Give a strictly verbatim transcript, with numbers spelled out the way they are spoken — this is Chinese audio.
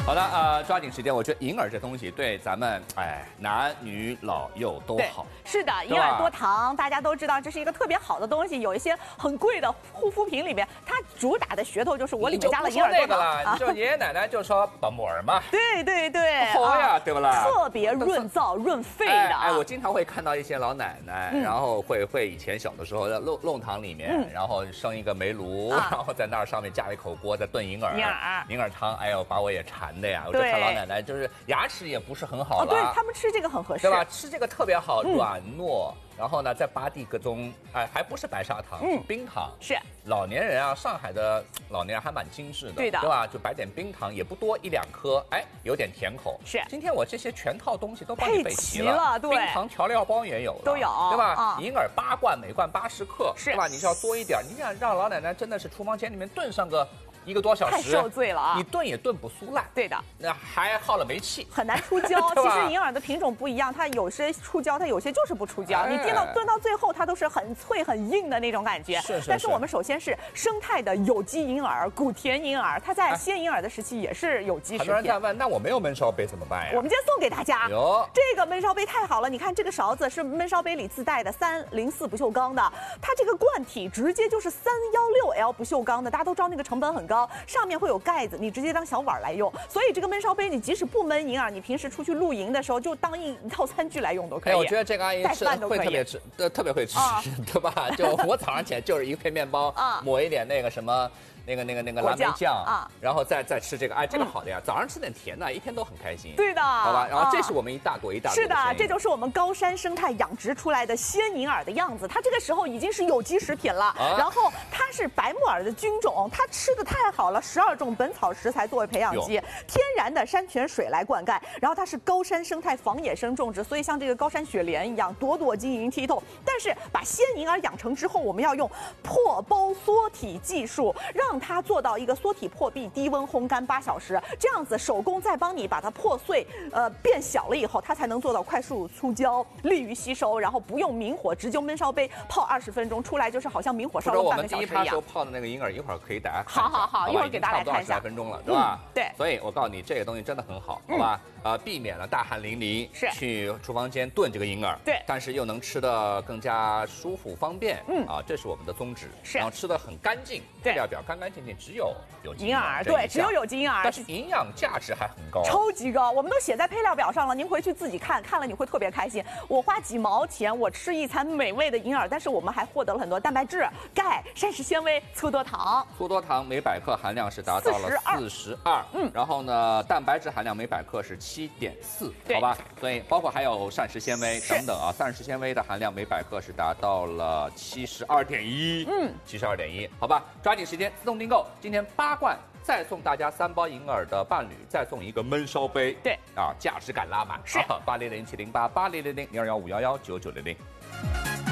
好的，呃，抓紧时间，我觉得银耳这东西对咱们哎男女老幼都好。 是的，银耳多糖，大家都知道这是一个特别好的东西。有一些很贵的护肤品里面，它主打的噱头就是我里面加了银耳多糖。 那个了，你就爷爷奶奶就说保木耳嘛。 对对对， 好呀，对不啦？ 特别润燥润肺的。 哎，我经常会看到一些老奶奶，然后会会以前小的时候在弄弄堂里面，然后生一个煤炉，然后在那儿上面架一口锅，在炖银耳。 银耳， 银耳汤，哎呦，把我也馋的呀！我就看老奶奶就是牙齿也不是很好了， 对他们吃这个很合适， 对吧？吃这个特别好，软糯。然后呢，再拔地个中，哎，还不是白砂糖，嗯，冰糖。 是老年人啊，上海的老年人还蛮精致的， 对的， 对吧？就摆点冰糖，也不多，一两颗，哎，有点甜口。 是， 今天我这些全套东西都帮你备齐了， 了对， 冰糖调料包也有了， 都有， 对吧？啊、银耳八罐，每罐八十克， 是， 对吧？你是要多一点，你想让老奶奶真的是厨房间里面炖上个。一个多小时， 太受罪了啊！ 你炖也炖不酥烂， 对的， 那还耗了煤气， 很难出胶。其实银耳的品种不一样，它有些出胶，它有些就是不出胶。哎、你炖到炖到最后，它都是很脆很硬的那种感觉。 是是是。 但是我们首先是生态的有机银耳，谷田银耳，它在鲜银耳的时期也是有机食品。 很多人在问，那我没有焖烧杯怎么办呀？ 我们今天送给大家，哟，这个焖烧杯太好了！你看这个勺子是焖烧杯里自带的三零四不锈钢的，它这个罐体直接就是三幺六 L 不锈钢的，大家都知道那个成本很高，上面会有。有盖子，你直接当小碗来用，所以这个焖烧杯，你即使不焖银耳，你平时出去露营的时候，就当一套餐具来用都可以。 哎，我觉得这个阿姨吃会特别吃，呃，特别会吃， 啊、 对吧？就我早上起来就是一片面包，啊、抹一点那个什么。那个、那个、那个蓝莓酱啊，然后再再吃这个，哎，这个好的呀，早上吃点甜的，一天都很开心。 对的， 好吧。然后这是我们一大朵一大朵。 是的，这就是我们高山生态养殖出来的鲜银耳的样子。它这个时候已经是有机食品了，然后它是白木耳的菌种，它吃的太好了，十二种本草食材作为培养基，天然的山泉水来灌溉，然后它是高山生态仿野生种植，所以像这个高山雪莲一样，朵朵晶莹剔透。但是把鲜银耳养成之后，我们要用破包缩体技术，让让它做到一个缩体破壁，低温烘干八小时，这样子手工再帮你把它破碎，呃，变小了以后，它才能做到快速出胶，利于吸收，然后不用明火，直接焖烧杯泡二十分钟，出来就是好像明火烧了半个小时一样。 我们第一趴时候泡的那个银耳，一会儿可以大家看好好好，一会儿给大家看一下。 二十来分钟了，对吧？ 嗯、对。 所以我告诉你，这个东西真的很好，好吧？嗯、呃，避免了大汗淋漓， 是去厨房间炖这个银耳， 对， 但是又能吃得更加舒服方便， 嗯啊，这是我们的宗旨。 是。 然后吃得很干净，配料表干干净净，只有。有银耳，对，只有有机银耳， 但是营养价值还很高， 超级高。我们都写在配料表上了，您回去自己看，看了你会特别开心。我花几毛钱，我吃一餐美味的银耳，但是我们还获得了很多蛋白质、钙、膳食纤维、粗多糖。 粗多糖每百克含量是达到了四十二，嗯，然后呢，蛋白质含量每百克是七点四，好吧？所以包括还有膳食纤维等等啊，膳食纤维的含量每百克是达到了七十二点一，嗯，七十二点一，好吧？抓紧时间自动订购，今天八罐。再送大家三包银耳的伴侣，再送一个焖烧杯， 对， 啊，价值感拉满， 是八零零七零八八零零零零二幺五幺幺九九零零。